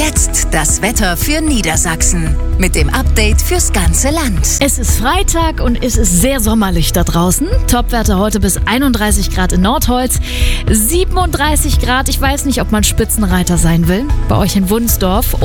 Jetzt das Wetter für Niedersachsen. Mit dem Update fürs ganze Land. Es ist Freitag und es ist sehr sommerlich da draußen. Topwerte heute bis 31 Grad in Nordholz, 37 Grad. Ich weiß nicht, ob man Spitzenreiter sein will. Bei euch in Wunsdorf.